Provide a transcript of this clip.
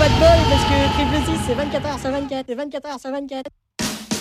pas de bol parce que triple 6 c'est 24h sur 24 et 24h sur 24.